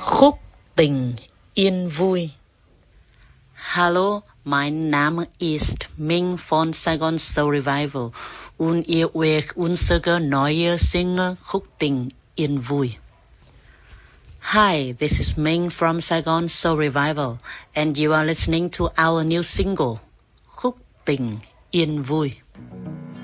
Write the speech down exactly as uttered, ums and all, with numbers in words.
Khúc tình yên vui. Hallo, mein Name ist Ming von Saigon Soul Revival und ihr hört unsere neue Single Khúc tình yên vui. Hi, this is Ming from Saigon Soul Revival and you are listening to our new single Khúc tình yên vui.